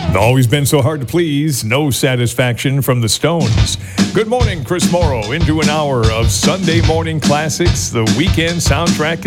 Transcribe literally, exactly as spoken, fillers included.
Always been so hard to please, no satisfaction from the Stones. Good morning, Chris Morrow, into an hour of Sunday morning classics, the weekend soundtrack